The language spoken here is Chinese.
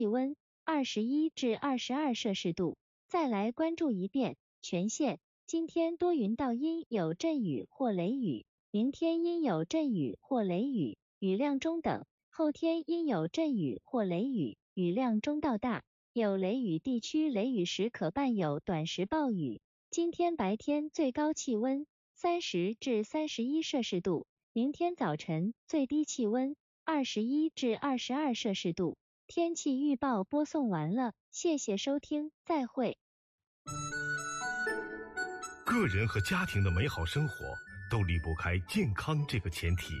气温21至22摄氏度。再来关注一遍全县，今天多云到阴有阵雨或雷雨，明天阴有阵雨或雷雨，雨量中等，后天阴有阵雨或雷雨，雨量中到大，有雷雨地区雷雨时可伴有短时暴雨。今天白天最高气温30至31摄氏度，明天早晨最低气温21至22摄氏度。天气预报播送完了，谢谢收听，再会。 个人和家庭的美好生活都离不开健康这个前提。